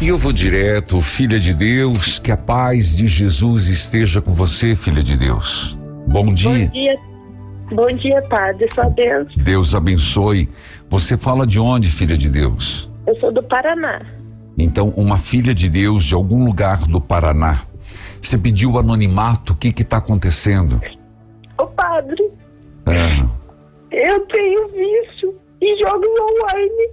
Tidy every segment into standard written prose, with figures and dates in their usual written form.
E eu vou direto, filha de Deus, que a paz de Jesus esteja com você, filha de Deus. Bom dia. Bom dia. Bom dia, padre. Sua Deus. Deus abençoe. Você fala de onde, filha de Deus? Eu sou do Paraná. Então, uma filha de Deus de algum lugar do Paraná. Você pediu anonimato, o que está acontecendo? Ô, padre, eu tenho vício em jogos online.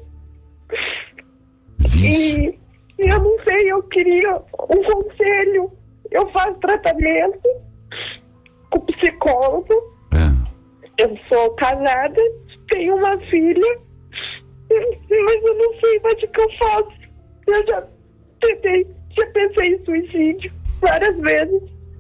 Vício? E eu não sei, eu queria um conselho. Eu faço tratamento com psicólogo. Eu sou casada, tenho uma filha, mas eu não sei mais o que eu faço. Eu já pensei em suicídio várias vezes.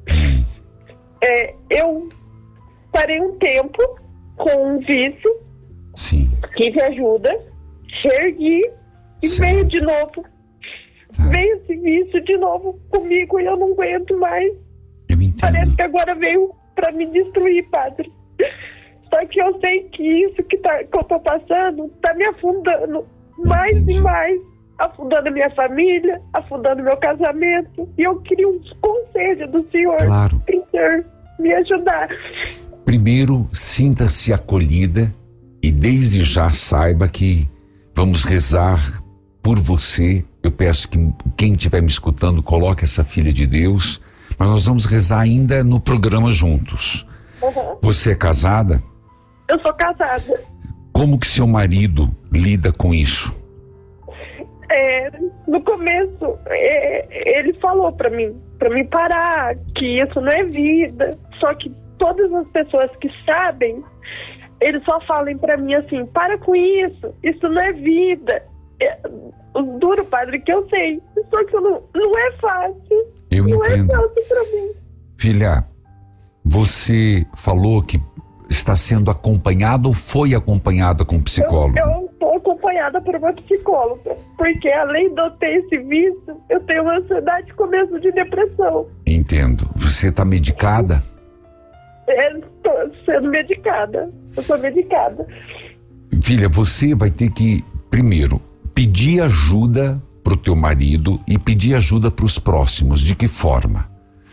Eu parei um tempo com um vício. Sim. Tive ajuda, reergui e veio de novo. Veio esse vício de novo comigo e eu não aguento mais. Eu entendo. Parece que agora veio pra me destruir, padre. Só que eu sei que isso que eu tô passando tá me afundando mais e mais. Afundando a minha família, afundando meu casamento. E eu queria um conselho do senhor. Claro. Pro senhor me ajudar. Primeiro, sinta-se acolhida e desde já saiba que vamos rezar por você. Eu peço que quem estiver me escutando coloque essa filha de Deus, mas nós vamos rezar ainda no programa juntos. Você é casada? Eu sou casada. Como que seu marido lida com isso? No começo, ele falou pra mim parar, que isso não é vida. Só que todas as pessoas que sabem, eles só falam pra mim assim, para com isso não é vida. Duro, padre, que eu sei. Só que não é fácil. Eu entendo. Não é fácil pra mim. Filha, você falou que está sendo acompanhada ou foi acompanhada com psicólogo? Eu estou acompanhada por uma psicóloga, porque além de eu ter esse vício, eu tenho ansiedade e começo de depressão. Entendo. Você está medicada? Estou sendo medicada. Eu sou medicada. Filha, você vai ter que, primeiro, pedir ajuda pro teu marido e pedir ajuda pros próximos. De que forma?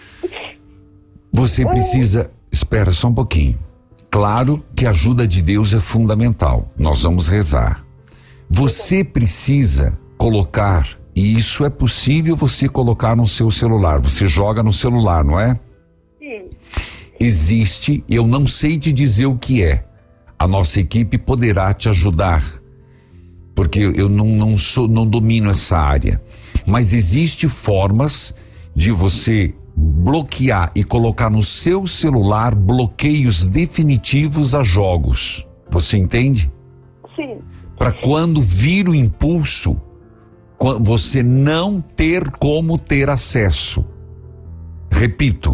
Você precisa... Espera só um pouquinho. Claro que a ajuda de Deus é fundamental. Nós vamos rezar. Você precisa colocar, e isso é possível você colocar no seu celular. Você joga no celular, não é? Sim. Existe, eu não sei te dizer o que é. A nossa equipe poderá te ajudar, porque eu não domino essa área. Mas existe formas de você bloquear e colocar no seu celular bloqueios definitivos a jogos. Você entende? Sim. Para quando vir o impulso, você não ter como ter acesso. Repito,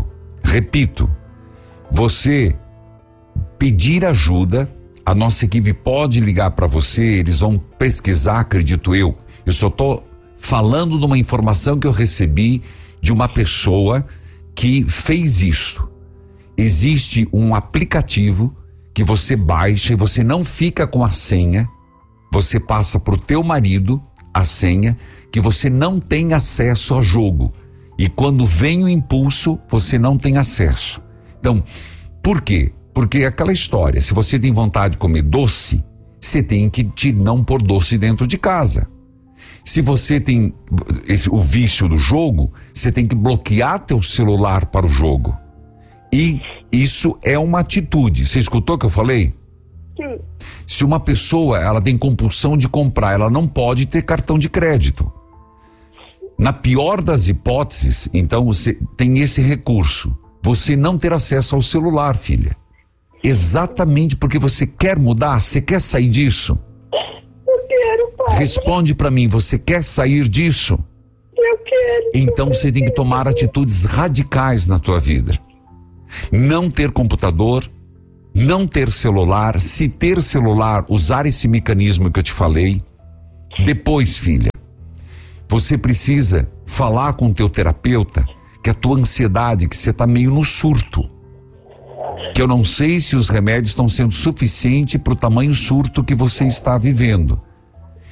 você pedir ajuda, a nossa equipe pode ligar para você, eles vão pesquisar, acredito eu. Eu só estou falando de uma informação que eu recebi de uma pessoa que fez isso. Existe um aplicativo que você baixa e você não fica com a senha, você passa pro teu marido a senha, que você não tem acesso ao jogo. E quando vem o impulso, você não tem acesso. Então, por quê? Porque é aquela história, se você tem vontade de comer doce, você tem que não pôr doce dentro de casa. Se você tem o vício do jogo, você tem que bloquear teu celular para o jogo. E isso é uma atitude. Você escutou o que eu falei? Sim. Se uma pessoa ela tem compulsão de comprar, ela não pode ter cartão de crédito. Na pior das hipóteses, então você tem esse recurso. Você não ter acesso ao celular, filha. Exatamente porque você quer mudar, você quer sair disso. Eu quero, pai. Responde pra mim, você quer sair disso? Eu quero. Então você tem que tomar atitudes radicais na tua vida. Não ter computador, não ter celular, se ter celular, usar esse mecanismo que eu te falei. Depois, filha, você precisa falar com o teu terapeuta que a tua ansiedade, que você está meio no surto. Que eu não sei se os remédios estão sendo suficientes para o tamanho surto que você está vivendo.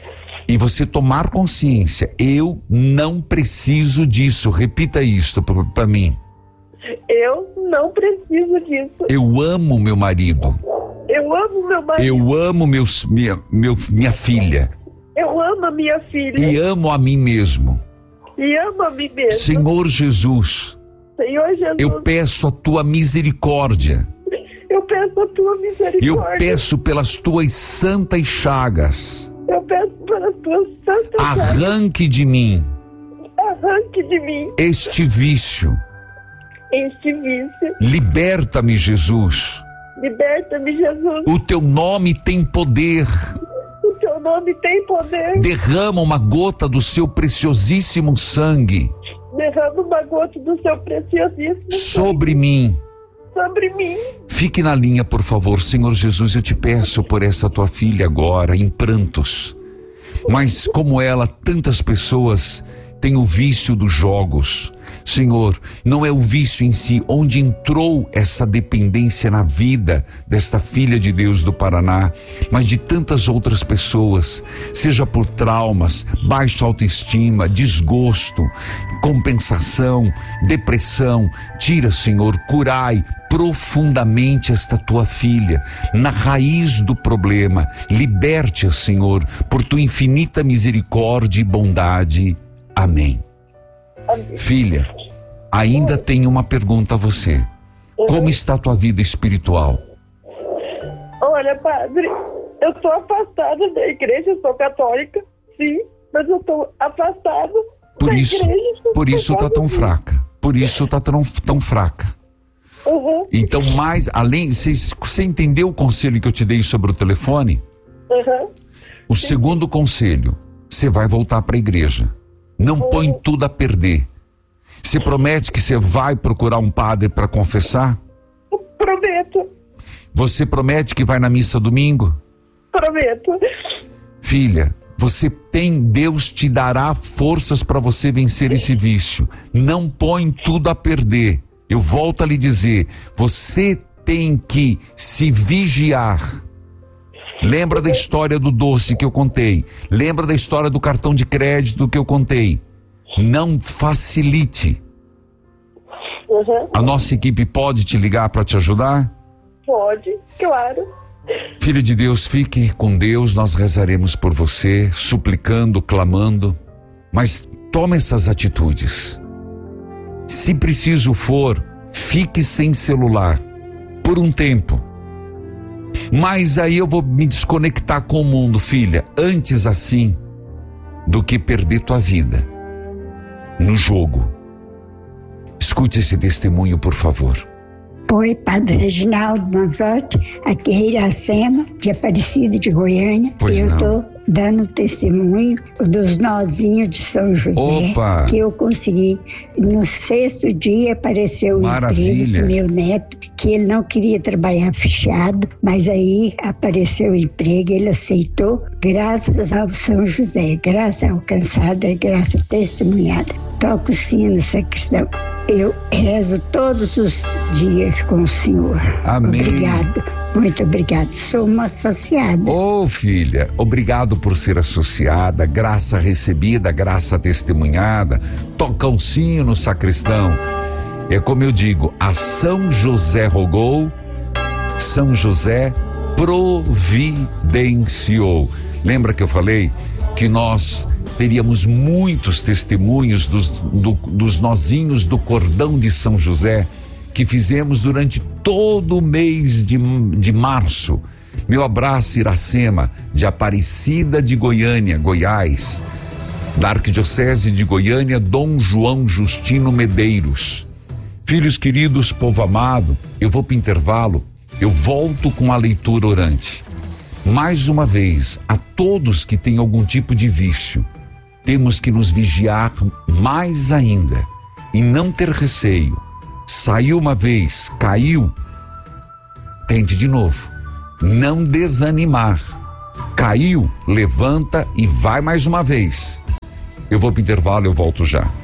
E você tomar consciência, eu não preciso disso. Repita isto para mim. Eu não preciso disso. Eu amo meu marido. Eu amo meu marido. Eu amo minha filha. Eu amo a minha filha. E amo a mim mesmo. E amo a mim mesmo. Senhor Jesus. Senhor Jesus. Eu peço a tua misericórdia. Eu peço a tua misericórdia. Eu peço pelas tuas santas chagas. Eu peço pelas tuas santas chagas. Arranque de mim. Arranque de mim este vício. este vício. Liberta-me, Jesus. Liberta-me, Jesus. O teu nome tem poder. O teu nome tem poder. Derrama uma gota do seu preciosíssimo sangue. Derrama uma gota do seu preciosíssimo sobre sangue. mim. Sobre mim. Fique na linha, por favor. Senhor Jesus, eu te peço por essa tua filha agora, em prantos. Mas como ela, tantas pessoas têm o vício dos jogos. Senhor, não é o vício em si, onde entrou essa dependência na vida desta filha de Deus do Paraná, mas de tantas outras pessoas, seja por traumas, baixa autoestima, desgosto, compensação, depressão. Tira, Senhor, curai profundamente esta tua filha, na raiz do problema. Liberte-a, Senhor, por tua infinita misericórdia e bondade. Amém. Amém. Filha, ainda tenho uma pergunta a você. Como está a tua vida espiritual? Olha, padre, eu estou afastada da igreja, eu sou católica, sim, mas eu estou afastada da igreja. Por isso está tão fraca. Por isso está tão fraca. Uhum. Então, mais além, você entendeu o conselho que eu te dei sobre o telefone? Uhum. O segundo conselho, você vai voltar para a igreja. Não põe tudo a perder. Você promete que você vai procurar um padre para confessar? Prometo. Você promete que vai na missa domingo? Prometo. Filha, Deus te dará forças para você vencer esse vício. Não põe tudo a perder. Eu volto a lhe dizer, você tem que se vigiar. Lembra da história do doce que eu contei? Lembra da história do cartão de crédito que eu contei? Não facilite. Uhum. A nossa equipe pode te ligar para te ajudar? Pode, claro. Filho de Deus, fique com Deus, nós rezaremos por você, suplicando, clamando, mas tome essas atitudes. Se preciso for, fique sem celular, por um tempo. Mas aí eu vou me desconectar com o mundo, filha, antes assim do que perder tua vida no jogo. Escute esse testemunho, por favor. Oi, Padre Reginaldo Manzotti, aqui é Iracema, de Aparecida de Goiânia. Pois eu não. estou dando testemunho dos nozinhos de São José. Opa! Que eu consegui. No 6º dia apareceu o emprego do meu neto, que ele não queria trabalhar fechado, mas aí apareceu o emprego, ele aceitou, graças ao São José, graça alcançada, graça testemunhada. Toco o sino, sacristão. Eu rezo todos os dias com o Senhor. Amém. Obrigado, muito obrigado. Sou uma associada. Ô, filha, obrigado por ser associada, graça recebida, graça testemunhada. Toca o sino, sacristão. É como eu digo, a São José rogou, São José providenciou. Lembra que eu falei que nós teríamos muitos testemunhos dos nozinhos do cordão de São José que fizemos durante todo o mês de março. Meu abraço, Iracema, de Aparecida de Goiânia, Goiás, da Arquidiocese de Goiânia, Dom João Justino Medeiros. Filhos queridos, povo amado, eu vou para o intervalo, eu volto com a leitura orante. Mais uma vez, a todos que têm algum tipo de vício, temos que nos vigiar mais ainda e não ter receio. Saiu uma vez, caiu, tente de novo. Não desanimar. Caiu, levanta e vai mais uma vez. Eu vou para o intervalo, eu volto já.